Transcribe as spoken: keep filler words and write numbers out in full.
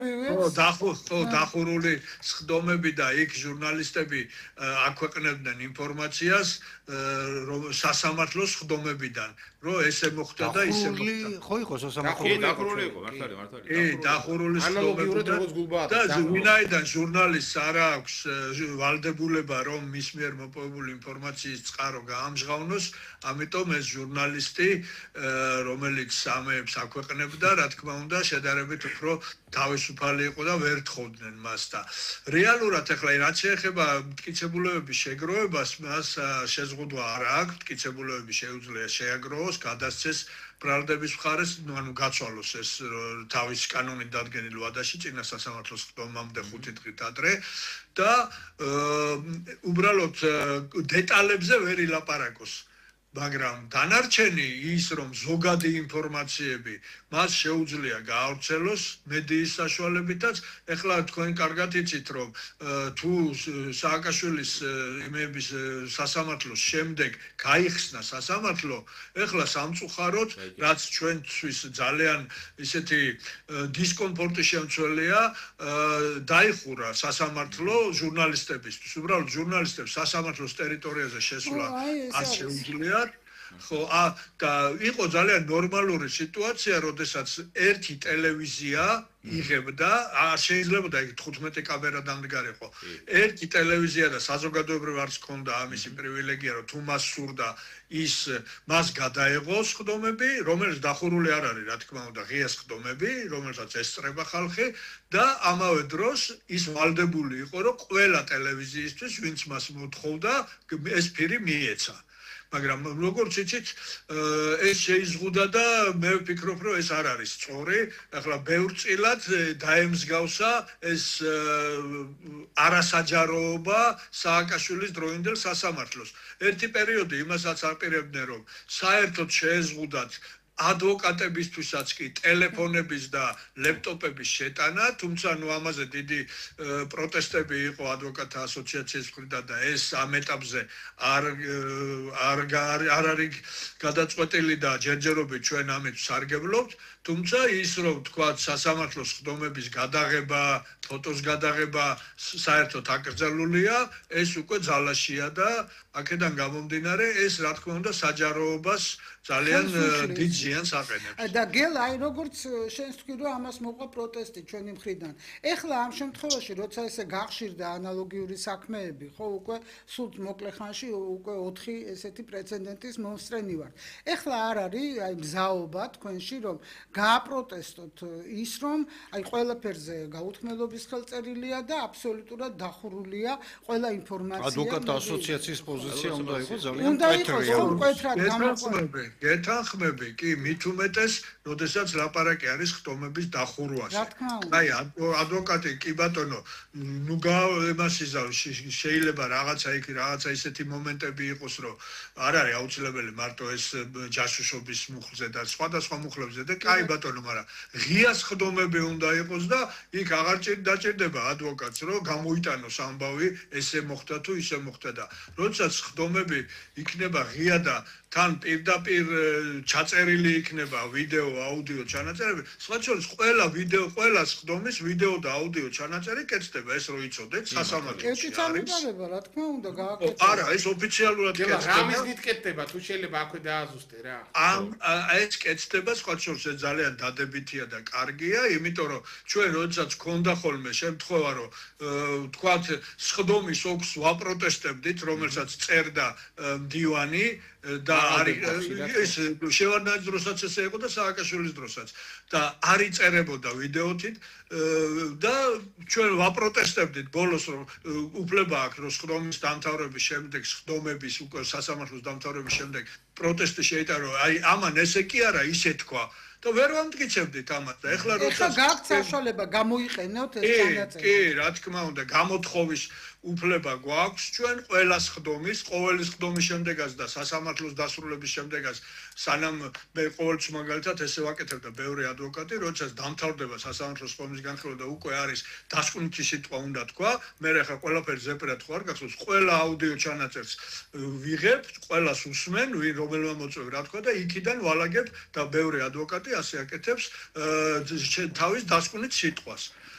ხო, დახურული სხდომები და იქ ჟურნალისტები აქვეყნებდნენ ინფორმაციას სასამართლოს სხდომებიდან, რომ ესე მოხდა და ისე მოხდა. ხო იყო სასამართლო. კი, დახურული იყო, მართალი, მართალი. კი, დახურული სხდომებიდან. და ვინაიდან ჟურნალისტს არ აქვს ვალდებულება, რომ მის მიერ მოპოვებული ინფორმაციის წყარო გაამჟღავნოს, ამიტომ ეს ჟურნალისტი, რომელიც ამებს აქვეყნებდა, რა თქმა უნდა, შედარებით უფრო თავისუფალი იყო და ვერ თხოვდნენ მას და რეალურად ახლა რაც შეეხება მტკიცებულებების შეგროვებას, მას შეზღუდვა არ აქვს, მტკიცებულებები შეუძლია შეაგროვოს, გადასცეს ბრალდების მხარეს, ანუ გაცვალოს ეს თავის კანონით დადგენილ ვადაში წინა სასამართლოს სხდომამდე ხუთი დღით ადრე და უბრალოდ დეტალებზე ვერ ილაპარაკოს. მაგრამ დანარჩენი ის რომ ზოგადი ინფორმაციები მას შეუძლია გაავრცელოს მედიის საშუალებითაც, ეხლა თქვენ კარგად იცით რომ თუ სააკაშვილის იმების სასამართლოს შემდეგ გაიხსნა სასამართლო, ეხლა სამწუხაროდ რაც ჩვენთვის ძალიან ისეთი დისკომფორტი შემცველია, დაიხურა სასამართლო ჟურნალისტებისთვის. უბრალოდ ჟურნალისტებს სასამართლოს ტერიტორიაზე შესვლა არ შეუძლია. ხო, და იყო ძალიან ნორმალური სიტუაცია, როდესაც ერთი ტელევიზია იღებდა, არ შეიძლებოდა იქ თხუთმეტი კამერა დამდგარიყო. ერთი ტელევიზია და საზოგადოებრივ არც ჰქონდა ამისი პრივილეგია, რომ თუ მას სურდა, ის მას გადაეღო სხდომები, რომელიც დახურული არ არის, რა თქმა უნდა, ღია სხდომები, რომელსაც ესწრება ხალხი და ამავე დროს ის ვალდებული იყო, რომ ყველა ტელევიზიისთვის, ვინც მას მოთხოვდა, ეს ფირი მიეცა. მაგრამ როგორც იცით, ეს შეიზღუდა და მე ვფიქრობ, რომ ეს არ არის სწორი. ახლა ბევრწილად დაემსგავსა ეს არასაჯაროობა სააკაშვილის დროინდელ სასამართლოს. ერთი პერიოდი იმასაც აპირებდნენ, რომ საერთოდ შეეზღუდათ ადვოკატებისთვისაც კი ტელეფონების და ლეპტოპების შეტანა, თუმცა ნუ ამაზე დიდი პროტესტები იყო ადვოკატთა ასოციაციის მხრიდან და ეს ამ ეტაპზე არ არ არ არის გადაწყვეტილი და ჯერჯერობით ჩვენ ამით სარგებლობთ, თუმცა ის რომ თქვა სასამართლოს სხდომების გადაღება, ფოტოს გადაღება საერთოდ აკრძალულია, ეს უკვე ძალაშია და აქედან გამომდინარე ეს რა თქმა უნდა საჯაროობას ძალიან დიდ ზიანს აყენებს. და გელ აი როგორც შენს თქვი რომ ამას მოყვა პროტესტი ჩვენი მხრიდან. ეხლა ამ შემთხვევაში როცა ესე გახშირდა ანალოგიური საქმეები, ხო უკვე სულ მოკლე ხანში უკვე ოთხი ესეთი პრეცედენტის მომსწრენი ვარ. ეხლა არ არის აი მზაობა თქვენში რომ გააპროტესტოთ ის რომ აი ყველაფერზე გაუთქმელობის ხელწერილია და აბსოლუტურად დახურულია ყველა ინფორმაცია. ადვოკატთა ასოციაციის პოზიცია უნდა იყოს ძალიან უნდა იყოს კონკრეტულად გამოყვება. გეთანხმები, კი, მით უმეტეს, როდესაც ლაპარაკი არის ხტომების დახურვაზე. აი, ადვოკატი, კი ბატონო, ნუ იმასიზავ შეიძლება რაღაცა იქ რაღაცა ისეთი მომენტები იყოს, რომ არ არის აუცილებელი მარტო ეს ჯაშუშობის მუხლზე და სხვადასხვა მუხლებზე და კაი ბატონო, მაგრამ ღია ხდომები უნდა იყოს და იქ აღარ დაჭირდება ადვოკატს, რომ გამოიტანოს ამბავი, ესე მოხდა თუ ისე მოხდა და როდესაც ხდომები იქნება ღია და თან პირდაპირ ჩაწერილი იქნება ვიდეო, აუდიო ჩანაწერები, სხვა შორის ყველა ვიდეო, ყველა სხდომის ვიდეო და აუდიო ჩანაწერი კეთდება, ეს რო იცოდეთ, სასამართლოში. კეთით არ უნდა, რა თქმა უნდა, გააკეთოთ. არა, ეს ოფიციალურად კეთდება. რამის დიდ კეთდება, თუ შეიძლება აქვე დააზუსტე რა. ამ ეს კეთდება, სხვა შორის ეს ძალიან დადებითია და კარგია, იმიტომ რომ ჩვენ როდესაც გქონდა ხოლმე შემთხვევა, რომ თქვათ სხდომის ოქს ვაპროტესტებდით, რომელსაც წერდა მდივანი და არის ეს შევარდნაძის დროსაც ესე იყო და სააკაშვილის დროსაც და არ იწერებოდა ვიდეოთით და ჩვენ ვაპროტესტებდით ბოლოს რომ უფლება აქვს რომ სხდომის დამთავრების შემდეგ სხდომების უკვე სასამართლოს დამთავრების შემდეგ პროტესტი შეიტარო აი ამან ესე კი არა ისე თქვა და ვერ ვამტკიცებდით ამას და ეხლა როცა გაქვთ საშუალება გამოიყენოთ ეს ჩანაწერი კი რა თქმა უნდა გამოთხოვის უფლება გვაქვს ჩვენ ყველა სხდომის, ყოველი სხდომის შემდეგაც და სასამართლოს დასრულების შემდეგაც სანამ მე ყოველთვის მაგალითად ესე ვაკეთებ და ბევრი ადვოკატი, როდესაც დამთავრდება სასამართლოს სხდომის განხილვა და უკვე არის დასკვნითი სიტყვა უნდა თქვა, მე ახლა ყველაფერი ზეპირად ხო არ გახსოვს, ყველა აუდიო ჩანაწერს ვიღებ, ყველას უსმენ, რომელმა მოწვევ რა თქვა და იქიდან ვალაგებ და ბევრი ადვოკატი ასე აკეთებს თავის დასკვნით სიტყვას.